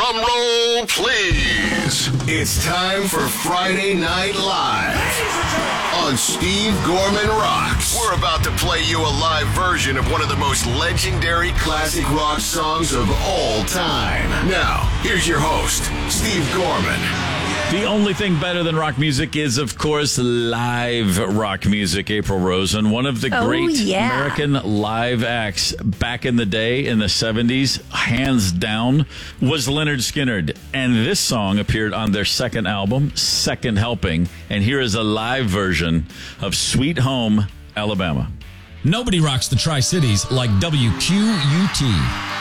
Drum roll, please. It's time for Friday Night Live on Steve Gorman Rocks. We're about to play you a live version of one of the most legendary classic rock songs of all time. Now, here's your host, Steve Gorman. The only thing better than rock music is, of course, live rock music. April Rosen, one of the great American live acts back in the day in the 70s, hands down, was Lynyrd Skynyrd. And this song appeared on their second album, Second Helping. And here is a live version of Sweet Home, Alabama. Nobody rocks the Tri-Cities like WQUT.